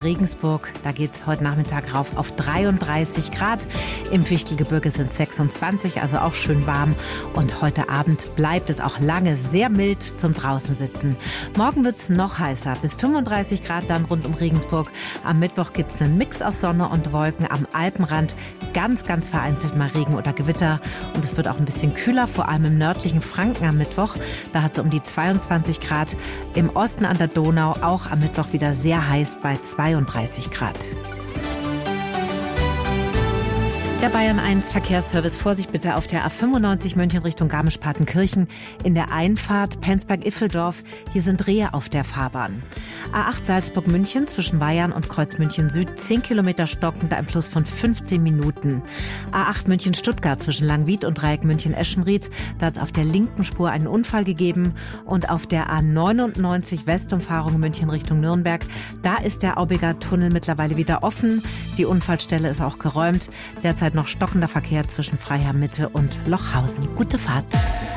Regensburg. Da geht es heute Nachmittag rauf auf 33 Grad. Im Fichtelgebirge sind es 26, also auch schön warm. Und heute Abend bleibt es auch lange sehr mild zum Draußensitzen. Morgen wird es noch heißer, bis 35 Grad dann rund um Regensburg. Am Mittwoch gibt es einen Mix aus Sonne und Wolken. Am Alpenrand ganz vereinzelt mal Regen oder Gewitter. Und es wird auch ein bisschen kühler, vor allem im nördlichen Franken am Mittwoch. Da hat es um die 22 Grad. Im Osten an der Donau auch am Mittwoch wieder sehr heiß bei 32 Grad. Der Bayern 1 Verkehrsservice. Vorsicht bitte auf der A95 München Richtung Garmisch-Partenkirchen. In der Einfahrt Penzberg-Iffeldorf. Hier sind Rehe auf der Fahrbahn. A8 Salzburg-München zwischen Weyarn und Kreuz München Süd. 10 Kilometer stockend, ein Plus von 15 Minuten. A8 München-Stuttgart zwischen Langwied und Dreieck München-Eschenried. Da hat es auf der linken Spur einen Unfall gegeben. Und auf der A99 Westumfahrung München Richtung Nürnberg. Da ist der Aubiger Tunnel mittlerweile wieder offen. Die Unfallstelle ist auch geräumt. Derzeit noch stockender Verkehr zwischen Freiham Mitte und Lochhausen. Gute Fahrt.